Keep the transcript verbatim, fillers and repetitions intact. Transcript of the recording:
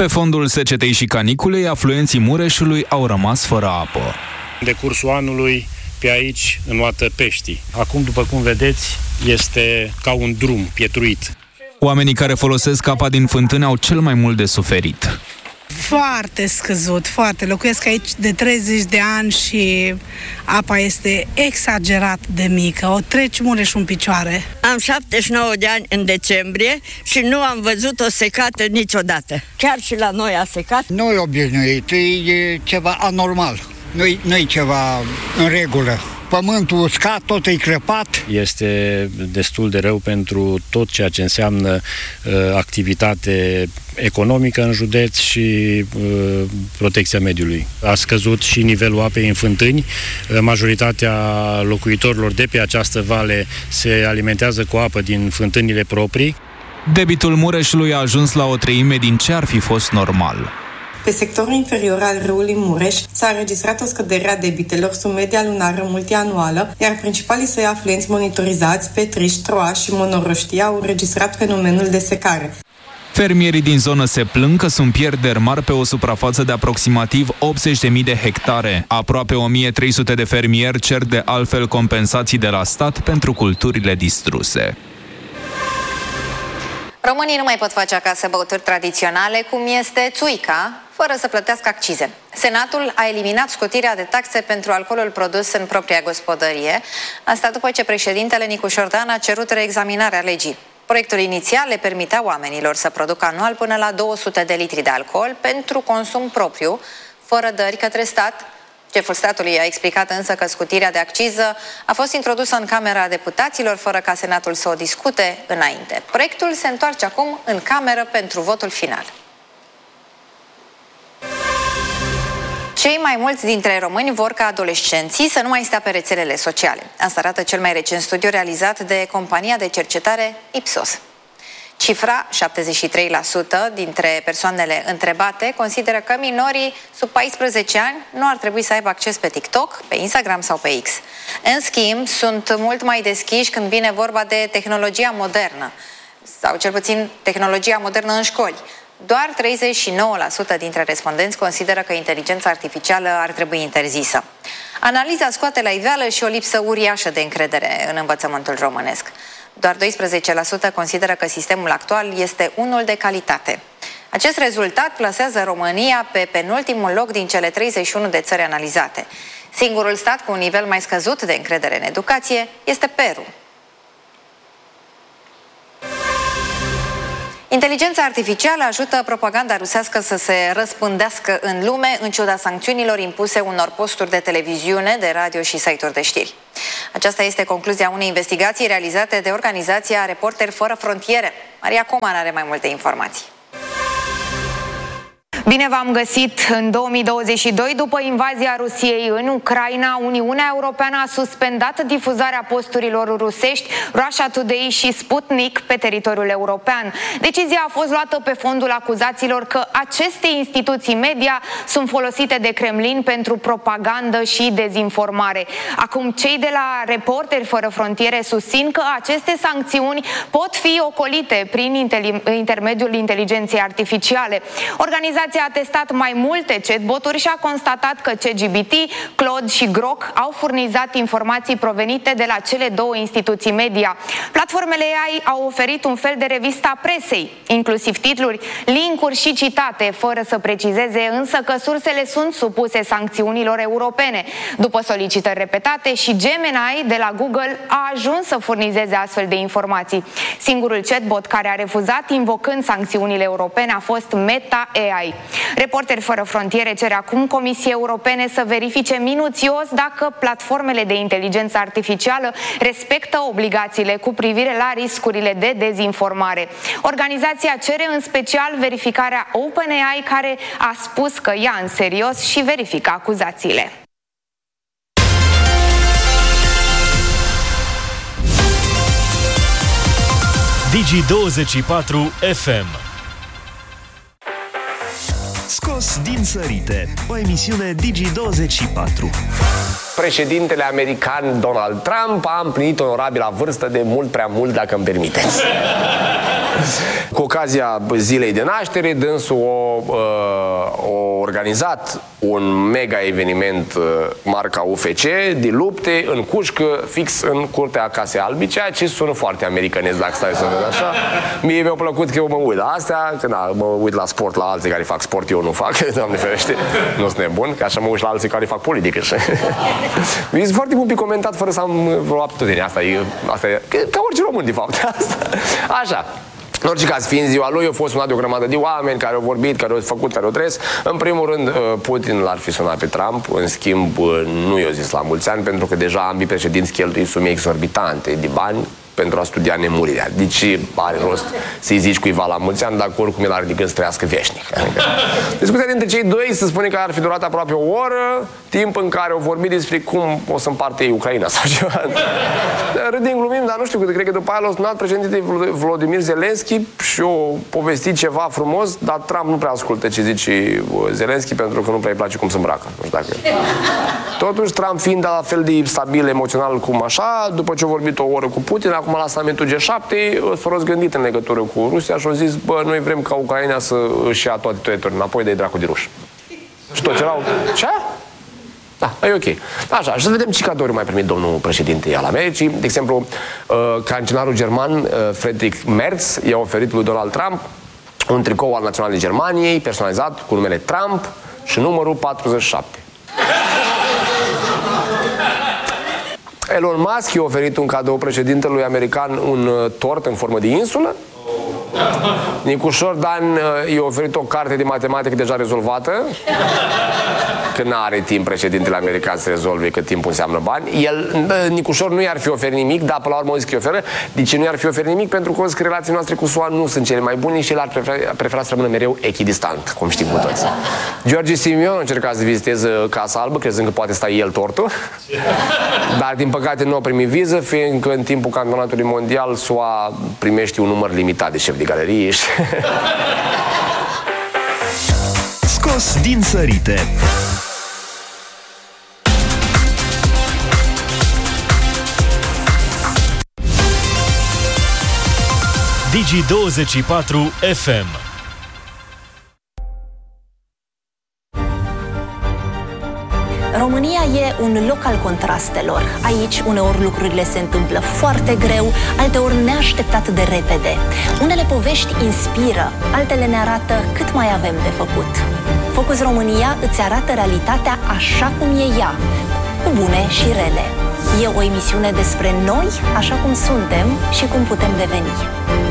Pe fondul secetei și caniculei, afluenții Mureșului au rămas fără apă. În decursul anului, pe aici înnoată peștii. Acum, după cum vedeți, este ca un drum pietruit. Oamenii care folosesc apa din fântâni au cel mai mult de suferit. Foarte scăzut, foarte. Locuiesc aici de treizeci de ani și apa este exagerat de mică. O treci Mureșul în picioare. Am șaptezeci și nouă de ani în decembrie și nu am văzut o secată niciodată. Chiar și la noi a secat. Nu e obișnuit, e ceva anormal. Nu-i, nu-i ceva în regulă. Pământul uscat, tot e crăpat. Este destul de rău pentru tot ceea ce înseamnă uh, activitate economică în județ și uh, protecția mediului. A scăzut și nivelul apei în fântâni. Uh, majoritatea locuitorilor de pe această vale se alimentează cu apă din fântânile proprii. Debitul Mureșului a ajuns la o treime din ce ar fi fost normal. Pe sectorul inferior al râului Mureș s-a înregistrat o scădere a debitelor sub media lunară multianuală, iar principalii săi afluenți monitorizați, Petriș, Troa și Monoroștia, au înregistrat fenomenul de secare. Fermierii din zonă se plâng că sunt pierderi mari pe o suprafață de aproximativ optzeci de mii de hectare. Aproape o mie trei sute de fermieri cer de altfel compensații de la stat pentru culturile distruse. Românii nu mai pot face acasă băuturi tradiționale, cum este țuica, fără să plătească accize. Senatul a eliminat scutirea de taxe pentru alcoolul produs în propria gospodărie, asta după ce președintele Nicu Șordan a cerut reexaminarea legii. Proiectul inițial le permitea oamenilor să producă anual până la două sute de litri de alcool pentru consum propriu, fără dări către stat. Șeful statului a explicat însă că scutirea de acciză a fost introdusă în Camera Deputaților fără ca Senatul să o discute înainte. Proiectul se întoarce acum în Cameră pentru votul final. Cei mai mulți dintre români vor ca adolescenții să nu mai stea pe rețelele sociale. Asta arată cel mai recent studiu realizat de compania de cercetare Ipsos. Cifra, șaptezeci și trei la sută dintre persoanele întrebate, consideră că minorii sub paisprezece ani nu ar trebui să aibă acces pe TikTok, pe Instagram sau pe X. În schimb, sunt mult mai deschiși când vine vorba de tehnologia modernă, sau cel puțin tehnologia modernă în școli. Doar treizeci și nouă la sută dintre respondenți consideră că inteligența artificială ar trebui interzisă. Analiza scoate la iveală și o lipsă uriașă de încredere în învățământul românesc. Doar doisprezece la sută consideră că sistemul actual este unul de calitate. Acest rezultat plasează România pe penultimul loc din cele treizeci și unu de țări analizate. Singurul stat cu un nivel mai scăzut de încredere în educație este Peru. Inteligența artificială ajută propaganda rusească să se răspândească în lume, în ciuda sancțiunilor impuse unor posturi de televiziune, de radio și site-uri de știri. Aceasta este concluzia unei investigații realizate de organizația Reporteri Fără Frontiere. Maria Coman are mai multe informații. Bine v-am găsit! În două mii douăzeci și doi, după invazia Rusiei în Ucraina, Uniunea Europeană a suspendat difuzarea posturilor rusești Russia Today și Sputnik pe teritoriul european. Decizia a fost luată pe fondul acuzațiilor că aceste instituții media sunt folosite de Kremlin pentru propagandă și dezinformare. Acum, cei de la Reporteri Fără Frontiere susțin că aceste sancțiuni pot fi ocolite prin intermediul inteligenței artificiale. Organizația a testat mai multe chatboturi și a constatat că ChatGPT, Claude și Grok au furnizat informații provenite de la cele două instituții media. Platformele A I au oferit un fel de revista presei, inclusiv titluri, linkuri și citate, fără să precizeze însă că sursele sunt supuse sancțiunilor europene. După solicitări repetate, și Gemini de la Google a ajuns să furnizeze astfel de informații. Singurul chatbot care a refuzat invocând sancțiunile europene a fost Meta A I. Reporteri Fără Frontiere cere acum Comisiei Europene să verifice minuțios dacă platformele de inteligență artificială respectă obligațiile cu privire la riscurile de dezinformare. Organizația cere în special verificarea OpenAI, care a spus că ia în serios și verifică acuzațiile. Digi douăzeci și patru F M. Scos din sărite, o emisiune Digi douăzeci și patru. Președintele american Donald Trump a împlinit onorabila vârstă de mult prea mult, dacă îmi permiteți. Cu ocazia zilei de naștere, dânsul o, uh, o organizat un mega eveniment uh, marca U F C de lupte în cușcă, fix în curtea Casei Albi, ceea ce sună foarte americanez dacă stai să vezi așa. Mie mi-a plăcut că eu mă uit la astea, că na, mă uit la sport la alții care fac sport, eu nu fac, Doamne ferește, nu sunt nebun, că așa mă uit la alții care fac politică. Mi-e foarte mult comentat fără să am vreo aptitudine. Asta e, asta e ca orice român, de fapt. Asta. Așa. În orice caz, fiind ziua lui, a fost sunat de o grămadă de oameni care au vorbit, care au făcut, care au trăiesc. În primul rând, Putin l-ar fi sunat pe Trump, în schimb, nu i-a zis la mulți ani, pentru că deja ambii președinți cheltuie sume exorbitante de bani pentru a studia nemurirea. Deci are rost să-i zici cuiva la mulți ani, dacă oricum el are de gând să trăiască veșnic. Discuția dintre cei doi se spune că ar fi durat aproape o oră, timp în care au vorbit despre cum o să împarte ei Ucraina sau ceva. Râdem, glumim, dar nu știu, cred că după aia l-a sunat președintele Volodymyr Zelensky și o povestit ceva frumos, dar Trump nu prea ascultă ce zice Zelensky pentru că nu prea îi place cum se îmbracă. Nu știu dacă... Totuși, Trump fiind la fel de stabil emoțional cum așa, după ce a vorbit o oră cu Putin, acum la summitul G șapte s-a răzgândit în legătură cu Rusia și a zis, bă, noi vrem ca Ucraina să își ia toate teritoriile înapoi, de dracu de ruși. Și toți erau, ce? Da, e ok. Așa, și să vedem ce cadouri mai primit domnul președinte al Americii. De exemplu, uh, cancelarul german, uh, Friedrich Merz, i-a oferit lui Donald Trump un tricou al Naționalei Germaniei, personalizat cu numele Trump și numărul patruzeci și șapte. Elon Musk i-a oferit un cadou președintelui american, un uh, tort în formă de insulă. Nicușor Dan uh, i-a oferit o carte de matematică deja rezolvată. Că n-are timp președintele american să rezolve, că timpul înseamnă bani. El, Nicușor, nu i-ar fi oferit nimic, dar până la urmă o zis că i oferă. De ce nu i-ar fi oferit nimic? Pentru că o zis că relațiile noastre cu S U A nu sunt cele mai bune și el ar prefera, prefera să rămână mereu echidistant, cum știm cu toți. George Simion a încercat să viziteze Casa Albă, crezând că poate sta el tortul. Dar, din păcate, nu a primit viză, fiindcă în timpul campionatului mondial S U A primește un număr limitat de șefi de galerie. Scos din sărite. Digi douăzeci și patru F M. România e un loc al contrastelor. Aici, uneori lucrurile se întâmplă foarte greu, alteori neașteptat de repede. Unele povești inspiră, altele ne arată cât mai avem de făcut. Focus România îți arată realitatea așa cum e ea, cu bune și rele. E o emisiune despre noi, așa cum suntem și cum putem deveni.